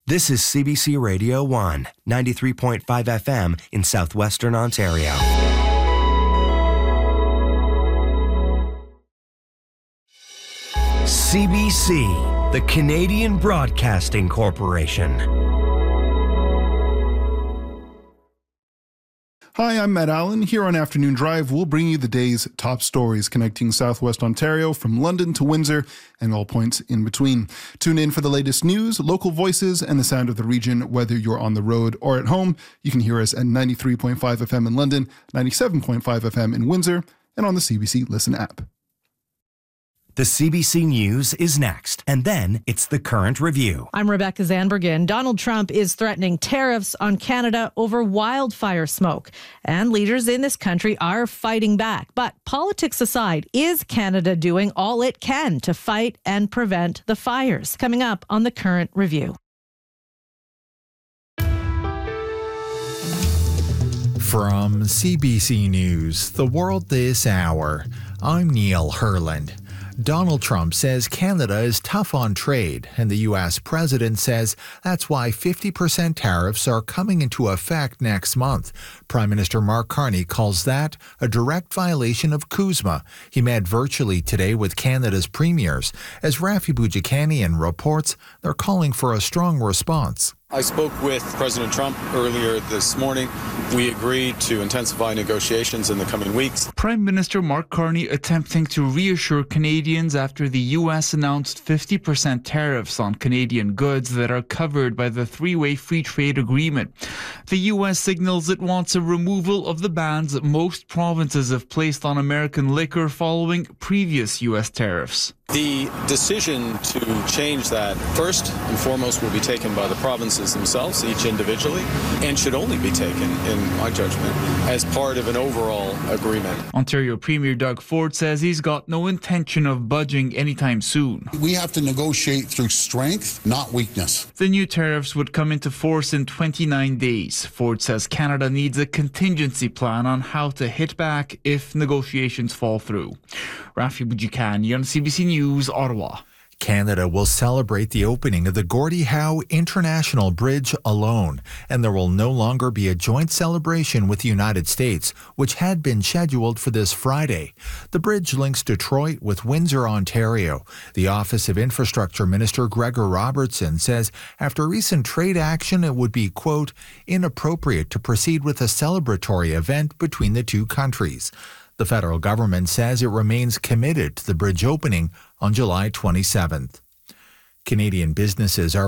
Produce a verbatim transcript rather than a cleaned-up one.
This is C B C Radio one, ninety-three point five F M in southwestern Ontario. C B C, the Canadian Broadcasting Corporation. Hi, I'm Matt Allen. Here on Afternoon Drive, we'll bring you the day's top stories connecting Southwest Ontario from London to Windsor and all points in between. Tune in for the latest news, local voices, and the sound of the region. Whether you're on the road or at home, you can hear us at ninety-three point five F M in London, ninety-seven point five F M in Windsor, and on the C B C Listen app. The C B C News is next, and then it's the Current Review. I'm Rebecca Zanbergen. Donald Trump is threatening tariffs on Canada over wildfire smoke, and leaders in this country are fighting back. But politics aside, is Canada doing all it can to fight and prevent the fires? Coming up on the Current Review. From C B C News, The World This Hour, I'm Neil Herland. Donald Trump says Canada is tough on trade, and the U S president says that's why fifty percent tariffs are coming into effect next month. Prime Minister Mark Carney calls that a direct violation of CUSMA. He met virtually today with Canada's premiers. As Rafi Boudjikanian reports, they're calling for a strong response. I spoke with President Trump earlier this morning. We agreed to intensify negotiations in the coming weeks. Prime Minister Mark Carney attempting to reassure Canadians after the U S announced fifty percent tariffs on Canadian goods that are covered by the three-way free trade agreement. The U S signals it wants a removal of the bans most provinces have placed on American liquor following previous U S tariffs. The decision to change that, first and foremost, will be taken by the provinces themselves, each individually, and should only be taken, in my judgment, as part of an overall agreement. Ontario Premier Doug Ford says he's got no intention of budging anytime soon. We have to negotiate through strength, not weakness. The new tariffs would come into force in twenty-nine days. Ford says Canada needs a contingency plan on how to hit back if negotiations fall through. Rafi Boudjikanian on C B C News, Ottawa. Canada will celebrate the opening of the Gordie Howe International Bridge alone, and there will no longer be a joint celebration with the United States, which had been scheduled for this Friday. The bridge links Detroit with Windsor, Ontario. The Office of Infrastructure Minister Gregor Robertson says after recent trade action, it would be, quote, inappropriate to proceed with a celebratory event between the two countries. The federal government says it remains committed to the bridge opening on July twenty-seventh. Canadian businesses are